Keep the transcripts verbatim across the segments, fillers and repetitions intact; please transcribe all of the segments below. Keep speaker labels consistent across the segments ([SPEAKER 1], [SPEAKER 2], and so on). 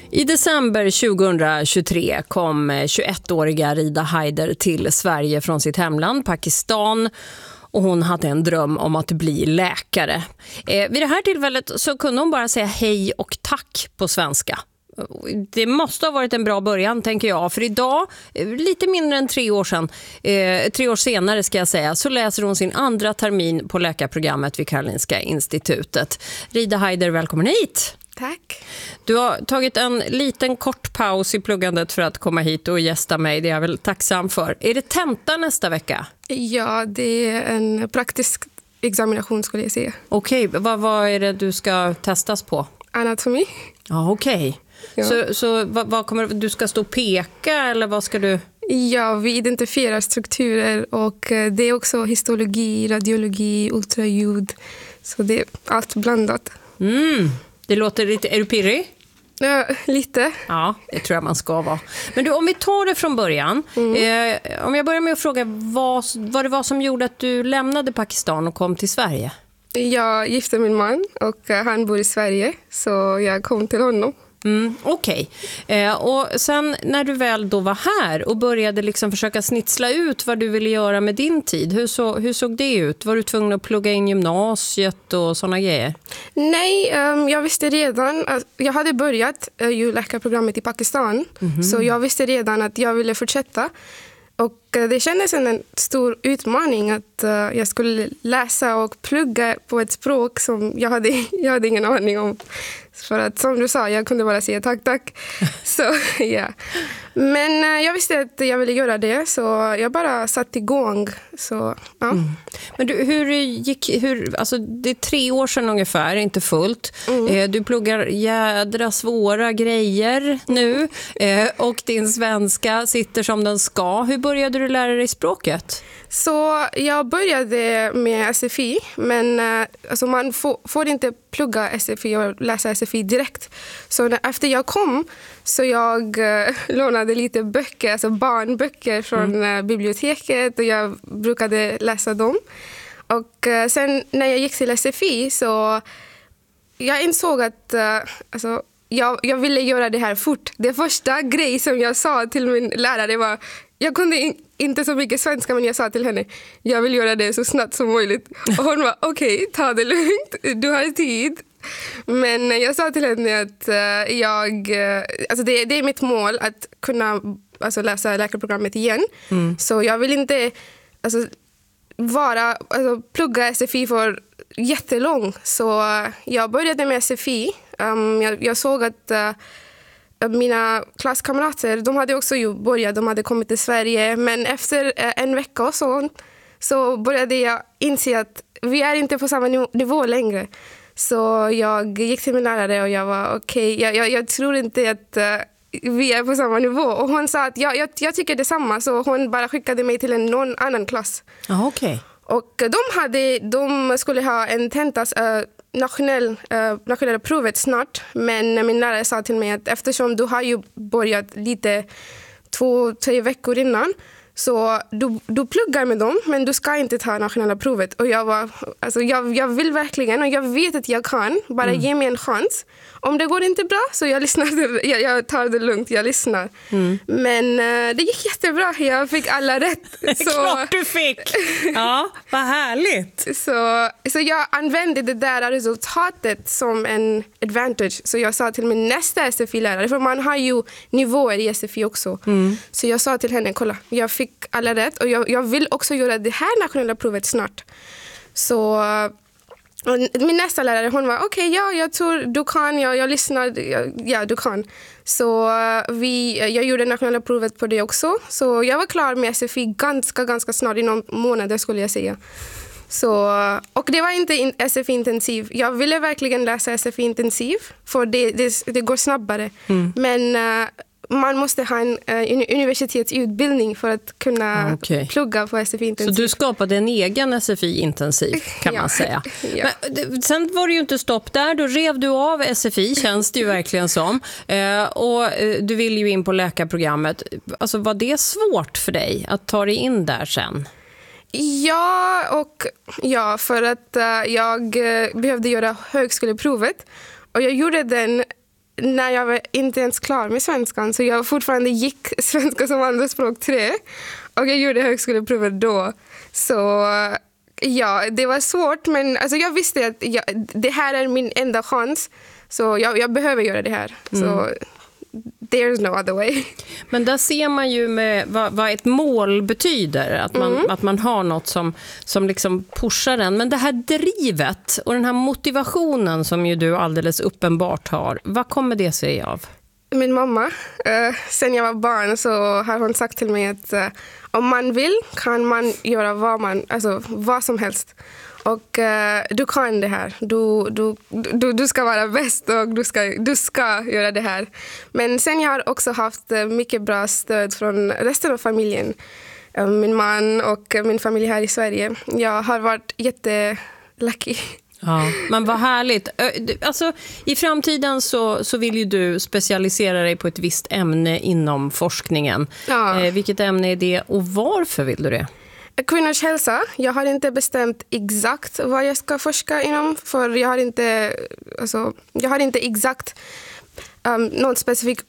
[SPEAKER 1] I december tjugohundratjugotre kom tjugoettåriga Rida Haider till Sverige från sitt hemland, Pakistan. Och hon hade en dröm om att bli läkare. Eh, vid det här tillfället så kunde hon bara säga hej och tack på svenska. Det måste ha varit en bra början, tänker jag. För idag, lite mindre än tre år sedan, eh, tre år senare ska jag säga, så läser hon sin andra termin på läkarprogrammet vid Karolinska institutet. Rida Haider, välkommen hit!
[SPEAKER 2] Tack.
[SPEAKER 1] Du har tagit en liten kort paus i pluggandet för att komma hit och gästa mig. Det är jag väl tacksam för. Är det tenta nästa vecka?
[SPEAKER 2] Ja, det är en praktisk examination skulle jag säga.
[SPEAKER 1] Okej, okay. vad, vad är det du ska testas på?
[SPEAKER 2] Anatomi.
[SPEAKER 1] Ja, okej. Okay. Ja. Så, så vad, vad kommer du ska stå och peka eller vad ska du?
[SPEAKER 2] Ja, vi identifierar strukturer och det är också histologi, radiologi, ultraljud. Så det är allt blandat.
[SPEAKER 1] Mm. Det låter lite... Är du pirrig?
[SPEAKER 2] Ja, lite.
[SPEAKER 1] Ja, det tror jag man ska vara. Men du, om vi tar det från början. Mm. Eh, om jag börjar med att fråga vad, vad det var som gjorde att du lämnade Pakistan och kom till Sverige?
[SPEAKER 2] Jag gifte min man och han bor i Sverige. Så jag kom till honom.
[SPEAKER 1] Mm, Okej. Okay. Eh, och sen när du väl då var här och började liksom försöka snitsla ut vad du ville göra med din tid, hur, så, hur såg det ut? Var du tvungen att plugga in gymnasiet och sådana grejer?
[SPEAKER 2] Nej, um, jag visste redan att jag hade börjat uh, ju läkarprogrammet i Pakistan. Mm-hmm. Så jag visste redan att jag ville fortsätta. Och uh, det kändes som en stor utmaning att uh, jag skulle läsa och plugga på ett språk som jag hade, jag hade ingen aning om. För att som du sa, jag kunde bara säga tack, tack. Så ja. Men uh, jag visste att jag ville göra det, så jag bara satt igång. Så, ja.
[SPEAKER 1] Mm. Men du, hur gick, hur, alltså det är tre år sedan ungefär, inte fullt. Mm. Eh, du pluggar jädra svåra grejer nu. Eh, och din svenska sitter som den ska. Hur började du lära dig språket?
[SPEAKER 2] Så jag började med S F I, men uh, alltså man får, får inte plugga S F I och läsa S F I direkt. Så när, efter jag kom så jag uh, lånade lite böcker, alltså barnböcker från mm. uh, biblioteket och jag brukade läsa dem. Och uh, sen när jag gick till S F I så jag insåg att uh, alltså, jag, jag ville göra det här fort. Det första grej som jag sa till min lärare var, jag kunde in, inte så mycket svenska, men jag sa till henne, jag vill göra det så snabbt som möjligt. Och hon var, okej, okay, ta det lugnt, du har tid. Men jag sa till henne att uh, jag, uh, alltså det, det är mitt mål att kunna alltså, läsa läkarprogrammet igen. Mm. Så jag vill inte alltså, vara, alltså, plugga S F I för jättelång. Så uh, jag började med S F I. Um, jag, jag såg att uh, mina klasskamrater, de hade också ju börjat, de hade kommit till Sverige. Men efter uh, en vecka och så, så började jag inse att vi är inte på samma nivå längre. Så jag gick till min lärare och jag var okej, okay, jag, jag, jag tror inte att uh, vi är på samma nivå. Och hon sa att jag, jag, jag tycker detsamma, så hon bara skickade mig till en någon annan klass.
[SPEAKER 1] Ah, okej. Okay.
[SPEAKER 2] Och de, hade, de skulle ha en tentas, uh, nationell, uh, nationella provet snart. Men min lärare sa till mig att eftersom du har ju börjat lite två, tre veckor innan, så du, du pluggar med dem, men du ska inte ta nationella provet. Och jag var, alltså jag, jag vill verkligen, och jag vet att jag kan. Bara mm. ge mig en chans. Om det går inte bra, så jag lyssnar, jag, jag tar det lugnt, jag lyssnar. Mm. Men uh, det gick jättebra, jag fick alla rätt.
[SPEAKER 1] Så, klart du fick! Ja, vad härligt!
[SPEAKER 2] Så, så jag använde det där resultatet som en advantage. Så jag sa till min nästa S F I-lärare, för man har ju nivåer i S F I också. Mm. Så jag sa till henne, kolla, jag fick alla rätt och jag, jag vill också göra det här nationella provet snart. Så min nästa lärare, hon var okej, okay, ja, jag tror du kan, jag, jag lyssnar, jag, ja, du kan. Så vi, jag gjorde nationella provet på det också. Så jag var klar med S F I ganska, ganska snart, inom månader skulle jag säga. Så, och det var inte S F I-intensiv. Jag ville verkligen läsa S F I-intensiv, för det, det, det går snabbare. Mm. Men uh, man måste ha en uh, universitetsutbildning för att kunna okay. plugga på S F I-intensiv.
[SPEAKER 1] Så du skapade en egen S F I-intensiv, kan
[SPEAKER 2] ja.
[SPEAKER 1] man säga.
[SPEAKER 2] Ja.
[SPEAKER 1] Men, sen var det ju inte stopp där. Då rev du av S F I, känns det ju verkligen som. Uh, och uh, du vill ju in på läkarprogrammet. Alltså, var det svårt för dig att ta dig in där sen?
[SPEAKER 2] Ja, och ja, för att uh, jag uh, behövde göra högskoleprovet. Och jag gjorde den när jag var inte ens klar med svenskan. Så jag fortfarande gick svenska som andraspråk tre. Och jag gjorde högskoleprovet då. Så ja, det var svårt. Men alltså, jag visste att jag, det här är min enda chans. Så jag, jag behöver göra det här. Mm. Så there's no other way.
[SPEAKER 1] Men där ser man ju med vad, vad ett mål betyder. Att man, mm. att man har något som, som liksom pushar en. Men det här drivet och den här motivationen som ju du alldeles uppenbart har. Vad kommer det sig av?
[SPEAKER 2] Min mamma, uh, sen jag var barn så har hon sagt till mig att uh, om man vill kan man göra vad, man, alltså, vad som helst. Och uh, du kan det här. Du, du, du, du ska vara bäst och du ska, du ska göra det här. Men sen jag har också haft uh, mycket bra stöd från resten av familjen. Uh, min man och min familj här i Sverige. Jag har varit jättelucky.
[SPEAKER 1] Ja, men vad härligt. Alltså, i framtiden så, så vill ju du specialisera dig på ett visst ämne inom forskningen. Ja. Eh, vilket ämne är det och varför vill du det?
[SPEAKER 2] Kvinnors hälsa. Jag har inte bestämt exakt vad jag ska forska inom. För jag har inte, alltså, jag har inte exakt um, något specifikt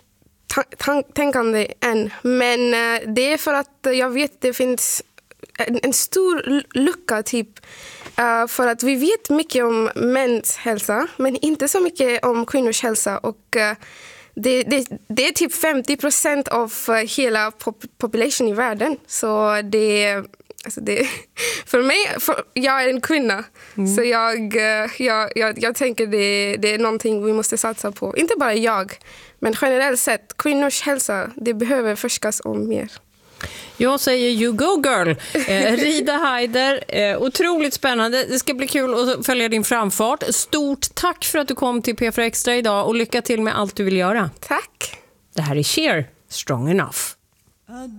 [SPEAKER 2] tänkande än. Men uh, det är för att jag vet att det finns en, en stor lucka typ. Uh, för att vi vet mycket om mäns hälsa, men inte så mycket om kvinnors hälsa. Och uh, det, det, det är typ femtio procent av uh, hela pop- population i världen. Så det, alltså det för mig, för, jag är en kvinna. Mm. Så jag, uh, jag, jag, jag tänker det, det är någonting vi måste satsa på. Inte bara jag, men generellt sett, kvinnors hälsa, det behöver forskas om mer.
[SPEAKER 1] Jag säger you go girl. Eh, Rida Haider, eh, otroligt spännande. Det ska bli kul att följa din framfart. Stort tack för att du kom till P fyra Extra idag och lycka till med allt du vill göra.
[SPEAKER 2] Tack.
[SPEAKER 1] Det här är Cher, Strong Enough.